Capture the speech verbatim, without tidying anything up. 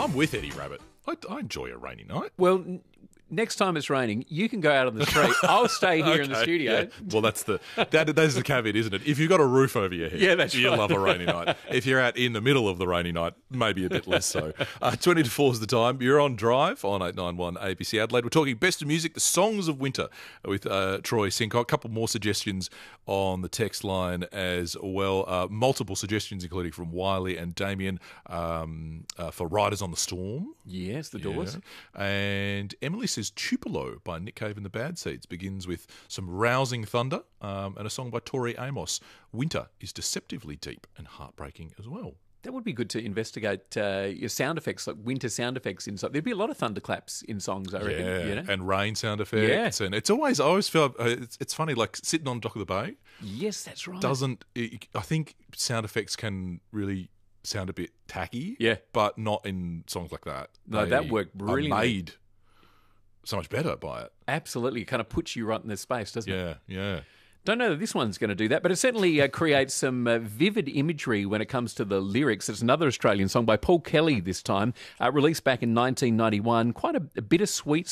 I'm with Eddie Rabbit. I, I enjoy a rainy night. Well, n- next time it's raining, you can go out on the street. I'll stay here in the Okay, studio. yeah. Well, that's the that that is the caveat, isn't it? If you've got a roof over your head, Yeah, that's you'll right. love a rainy night. If you're out in the middle of the rainy night, maybe a bit less so. Uh, Twenty to four is the time. You're on Drive on eight ninety-one A B C Adelaide. We're talking best of music, the songs of winter, with uh, Troy Sincock. A couple more suggestions on the text line as well. Uh, multiple suggestions, including from Wiley and Damien um, uh, for Riders on the Storm. Yes, the Doors. Yeah. And Emily says Tupelo by Nick Cave and the Bad Seeds begins with some rousing thunder um, and a song by Tori Amos. Winter is deceptively deep and heartbreaking as well. That would be good to investigate uh, your sound effects, like winter sound effects inside. There'd be a lot of thunderclaps in songs, I reckon. Yeah, You know? and rain sound effects. Yeah. And it's always, I always feel, uh, it's, it's funny, like sitting on Dock of the Bay Yes, that's right. doesn't, it, I think sound effects can really sound a bit tacky. Yeah. But not in songs like that. No, They that worked are brilliantly. made so much better by it. Absolutely. It kind of puts you right in the space, doesn't it? Yeah, yeah. Don't know that this one's going to do that, but it certainly uh, creates some uh, vivid imagery when it comes to the lyrics. It's another Australian song by Paul Kelly this time, uh, released back in nineteen ninety-one. Quite a, a bittersweet